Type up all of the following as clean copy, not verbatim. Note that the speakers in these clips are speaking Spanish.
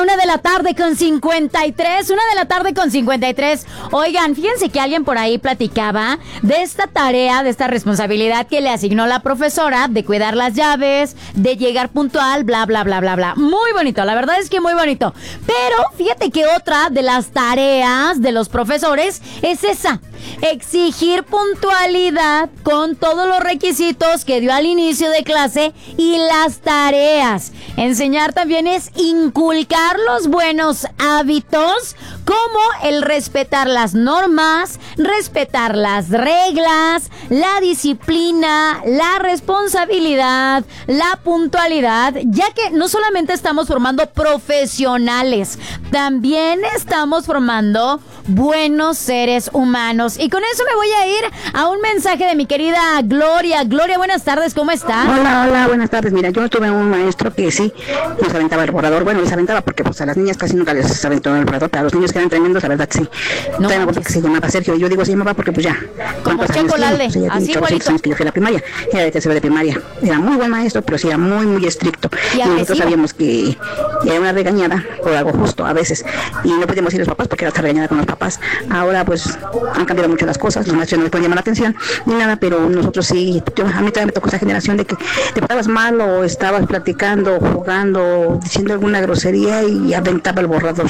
1 de la tarde con 53. 1 de la tarde con 53. Oigan, fíjense que alguien por ahí platicaba de esta tarea, de esta responsabilidad que le asignó la profesora de cuidar las llaves, de llegar puntual, bla, bla, bla, bla, bla. Muy bonito, la verdad es que muy bonito. Pero fíjate que otra de las tareas de los profesores es esa: exigir puntualidad con todos los requisitos que dio al inicio de clase y las tareas. Enseñar también es inculcar los buenos hábitos, como el respetar las normas, respetar las reglas, la disciplina, la responsabilidad, la puntualidad, ya que no solamente estamos formando profesionales, también estamos formando buenos seres humanos. Y con eso me voy a ir a un mensaje de mi querida Gloria. Gloria, buenas tardes, ¿cómo está? Hola, buenas tardes. Mira, yo tuve un maestro que sí nos aventaba el borrador. Bueno, les aventaba porque pues a las niñas casi nunca les aventó el borrador, pero a los niños que eran tremendos, la verdad que sí. No, me acuerdo que se llamaba Sergio. Yo digo se llamaba porque pues ya. Como Chocolate, pues, así igualito. Años que yo fui a la primaria, era de tercero de primaria. Era muy buen maestro, pero sí era muy, muy estricto. Y nosotros sabíamos que era una regañada por algo justo a veces. Y no podíamos ir los papás porque era hasta regañada con los papás. Ahora pues han cambiado mucho las cosas, los maestros no les pueden llamar la atención ni nada, pero nosotros sí. A mí también me tocó esa generación de que te portabas mal o estabas platicando, jugando, diciendo alguna grosería y aventaba el borrador.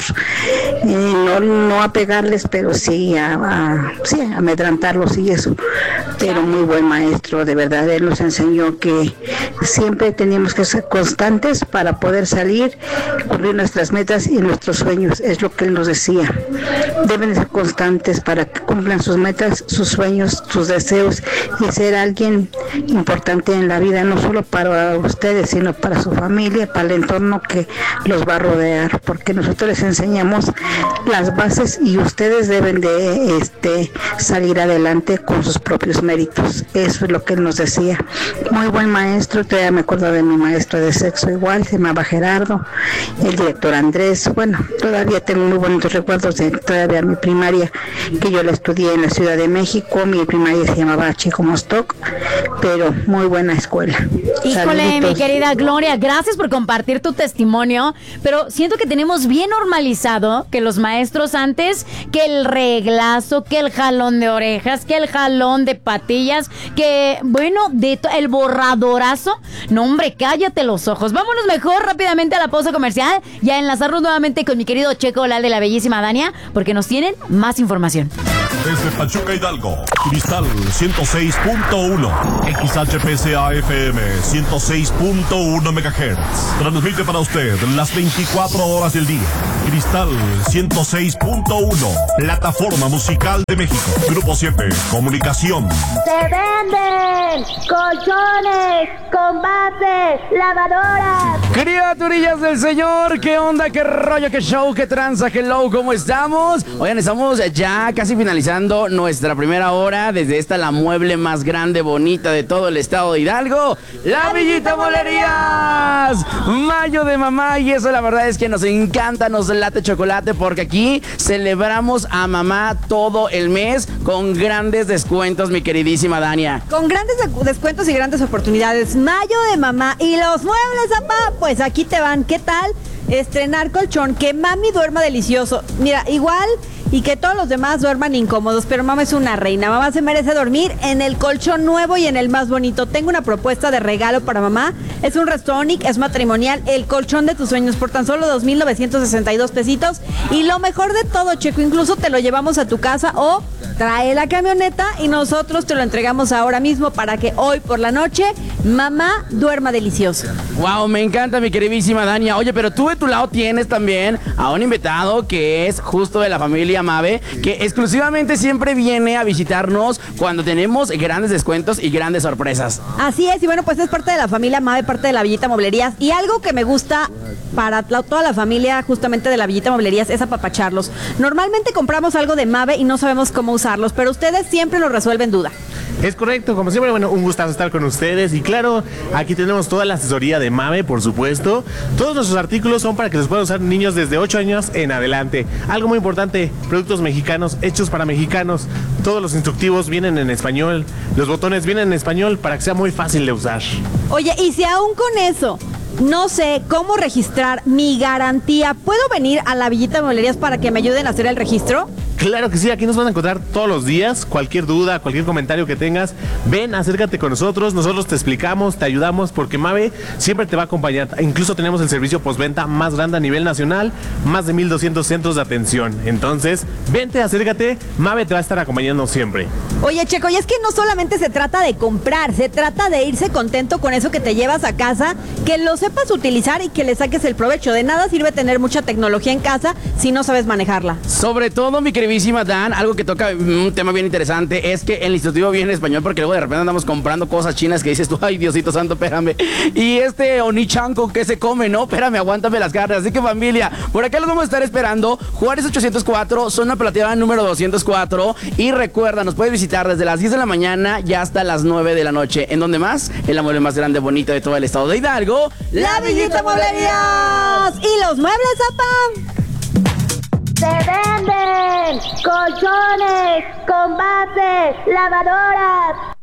No a pegarles, pero sí a amedrantarlos y eso. Pero muy buen maestro, de verdad. Él nos enseñó que siempre teníamos que ser constantes para poder salir, cumplir nuestras metas y nuestros sueños. Es lo que él nos decía. Deben ser constantes para que cumplan sus metas, sus sueños, sus deseos y ser alguien importante en la vida, no solo para ustedes, sino para su familia, para el entorno que los va a rodear, porque nosotros les enseñamos las bases y ustedes deben de salir adelante con sus propios méritos. Eso es lo que él nos decía. Muy buen maestro. Todavía me acuerdo de mi maestro de sexo igual, se llamaba Gerardo, el director Andrés. Bueno, todavía tengo muy bonitos recuerdos de todavía mi primaria, que yo la estudié en la Ciudad de México. Mi primaria se llamaba Chico Mostoc, pero muy buena escuela. Híjole, Saluditos. mi querida Gloria, gracias por compartir tu testimonio, pero siento que tenemos bien normalizado que los maestros antes, que el reglazo, que el jalón de orejas, que el jalón de patillas, que, bueno, el borradorazo. No, hombre, cállate los ojos. Vámonos mejor rápidamente a la pausa comercial y a enlazarnos nuevamente con mi querido Checo Lal de la bellísima Dania, porque nos tienen más información. Desde Pachuca, Hidalgo, Cristal 106.1, XHPCA FM 106.1 MHz. Transmite para usted las 24 horas del día. Cristal 106.1, plataforma musical de México. Grupo 7, comunicación. ¡Se venden colchones, combates, lavadoras! Criaturillas del Señor, ¿qué onda? ¿Qué rollo? ¿Qué show? ¿Qué tranza? Hello, ¿cómo estamos? Oigan, estamos ya casi finalizando nuestra primera hora desde esta la mueble más grande, bonita de todo el estado de Hidalgo, La Villita Mueblerías. Mayo de mamá, y eso la verdad es que nos encanta, nos late chocolate, porque aquí celebramos a mamá todo el mes con grandes descuentos, mi queridísima Dania. Con grandes descuentos y grandes oportunidades. Mayo de mamá y los muebles, papá, pues aquí te van. ¿Qué tal? Estrenar colchón, que mami duerma delicioso. Mira, igual y que todos los demás duerman incómodos, pero mamá es una reina. Mamá se merece dormir en el colchón nuevo y en el más bonito. Tengo una propuesta de regalo para mamá. Es un Restonic, es matrimonial, el colchón de tus sueños por tan solo 2,962 pesitos. Y lo mejor de todo, Checo, incluso te lo llevamos a tu casa o trae la camioneta y nosotros te lo entregamos ahora mismo para que hoy por la noche mamá duerma delicioso. Wow, me encanta, mi queridísima Dania. Oye, pero tú de tu lado tienes también a un invitado que es justo de la familia Mave, que exclusivamente siempre viene a visitarnos cuando tenemos grandes descuentos y grandes sorpresas. Así es, y bueno, pues es parte de la familia Mave, parte de la Villita Mueblerías, y algo que me gusta para toda la familia justamente de la Villita Mueblerías es apapacharlos. Normalmente compramos algo de Mave y no sabemos cómo usarlos, pero ustedes siempre nos resuelven duda. Es correcto, como siempre, bueno, un gustazo estar con ustedes. Y claro, aquí tenemos toda la asesoría de Mave, por supuesto. Todos nuestros artículos son para que los puedan usar niños desde 8 años en adelante. Algo muy importante, productos mexicanos, hechos para mexicanos. Todos los instructivos vienen en español, los botones vienen en español para que sea muy fácil de usar. Oye, y si aún con eso no sé cómo registrar mi garantía. ¿Puedo venir a la Villita de Mueblerías para que me ayuden a hacer el registro? Claro que sí, aquí nos van a encontrar todos los días. Cualquier duda, cualquier comentario que tengas, ven, acércate con nosotros te explicamos, te ayudamos, porque Mave siempre te va a acompañar. Incluso tenemos el servicio postventa más grande a nivel nacional, más de 1,200 centros de atención. Entonces, vente, acércate, Mave te va a estar acompañando siempre. Oye, Checo, y es que no solamente se trata de comprar, se trata de irse contento con eso que te llevas a casa, que lo sepas utilizar y que le saques el provecho. De nada sirve tener mucha tecnología en casa si no sabes manejarla. Sobre todo, mi queridísima Dan, algo que toca un tema bien interesante es que el Institutivo viene en español, porque luego de repente andamos comprando cosas chinas que dices tú, ay, Diosito santo, espérame. Y Onichanco, ¿qué se come, no? Espérame, aguántame las carnes. Así que, familia, por acá los vamos a estar esperando. Juárez 804, zona apelativa número 204. Y recuerda, nos puedes visitar desde las 10 de la mañana ya hasta las 9 de la noche. ¿En dónde más? En la mueble más grande, bonita de todo el estado de Hidalgo, La Villita Mueblerías. ¿Y los muebles, Zapa? Se venden colchones, combates, lavadoras.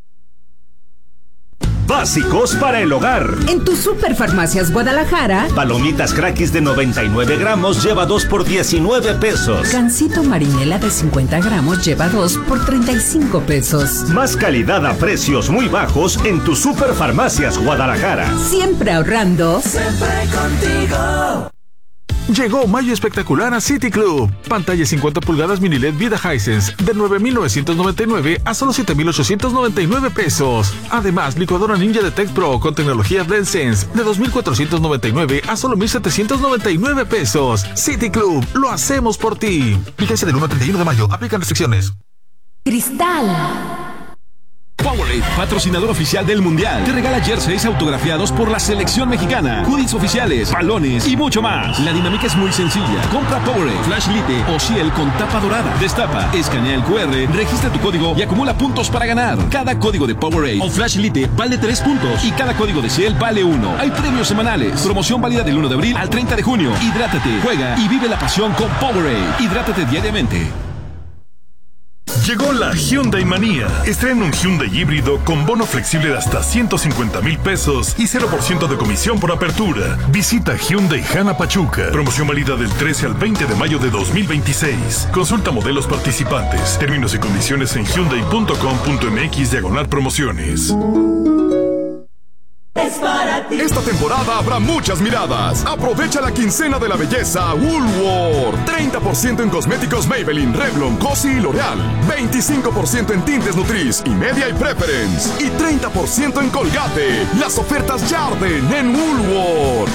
Básicos para el hogar. En tu Superfarmacias Guadalajara, Palomitas Crackis de 99 gramos lleva 2 por 19 pesos. Gansito Marinela de 50 gramos lleva 2 por 35 pesos. Más calidad a precios muy bajos en tu Superfarmacias Guadalajara. Siempre ahorrando. Siempre contigo. Llegó mayo espectacular a City Club. Pantalla 50 pulgadas mini LED Vida Hisense de 9,999 a solo 7,899 pesos. Además, licuadora Ninja de Tech Pro con tecnología DualSense de 2,499 a solo 1,799 pesos. City Club, lo hacemos por ti. Vigencia del 1 al 31 de mayo. Aplican restricciones. Cristal. Powerade, patrocinador oficial del Mundial, te regala jerseys autografiados por la selección mexicana, hoodies oficiales, balones y mucho más. La dinámica es muy sencilla. Compra Powerade, Flash Lite o Ciel con tapa dorada. Destapa, escanea el QR, registra tu código y acumula puntos para ganar. Cada código de Powerade o Flash Lite vale 3 puntos y cada código de Ciel vale 1. Hay premios semanales. Promoción válida del 1 de abril al 30 de junio. Hidrátate, juega y vive la pasión con Powerade. Hidrátate diariamente. Llegó la Hyundai Manía. Estrena un Hyundai híbrido con bono flexible de hasta 150,000 pesos y 0% de comisión por apertura. Visita Hyundai Jana Pachuca. Promoción válida del 13 al 20 de mayo de 2026. Consulta modelos participantes. Términos y condiciones en hyundai.com.mx/promociones. Es para ti. Esta temporada habrá muchas miradas. Aprovecha la quincena de la belleza Woolworth. 30% en cosméticos Maybelline, Revlon, Coty y L'Oreal. 25% en tintes Nutrice y Media y Preference. Y 30% en Colgate. Las ofertas Jarden en Woolworth.